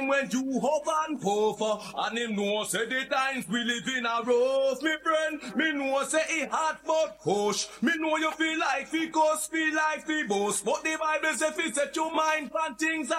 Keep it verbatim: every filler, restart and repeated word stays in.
time when you huff and puff, uh, and him know say the times we live in a rough, me friend. Me know say it hard but push. Me know you feel like we cuss, feel like we boast, but the Bible say fi set your mind on things